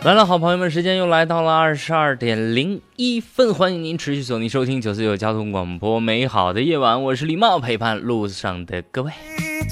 来了，好朋友们，时间又来到了22:01，欢迎您持续锁定收听949交通广播，美好的夜晚，我是礼貌陪伴路上的各位。